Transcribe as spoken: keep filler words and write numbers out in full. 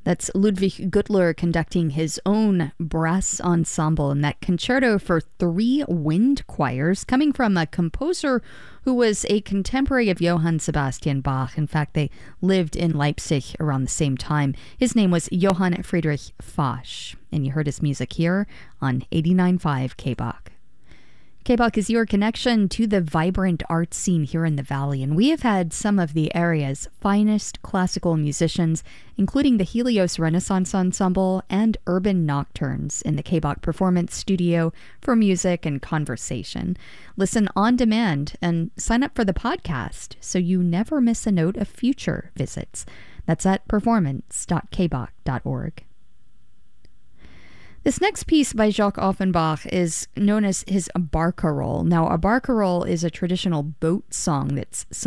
That's Ludwig Gutler conducting his own brass ensemble in that concerto for three wind choirs, coming from a composer who was a contemporary of Johann Sebastian Bach. In fact, they lived in Leipzig around the same time. His name was Johann Friedrich Fasch, and you heard his music here on eighty-nine point five K B O C. K B O C is your connection to the vibrant art scene here in the Valley, and we have had some of the area's finest classical musicians, including the Helios Renaissance Ensemble and Urban Nocturnes in the K B O C Performance Studio for music and conversation. Listen on demand and sign up for the podcast so you never miss a note of future visits. That's at performance dot k b o c dot org. This next piece by Jacques Offenbach is known as his barcarolle. Now, a barcarolle is a traditional boat song that's